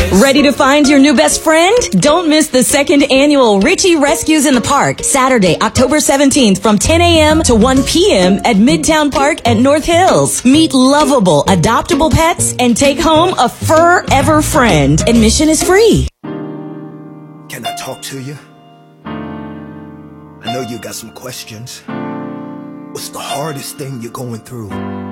Ready to find your new best friend? Don't miss the second annual Richie Rescues in the Park, Saturday, October 17th from 10 a.m. to 1 p.m. at Midtown Park at North Hills. Meet lovable, adoptable pets and take home a forever friend. Admission is free. Can I talk to you? I know you got some questions. What's the hardest thing you're going through?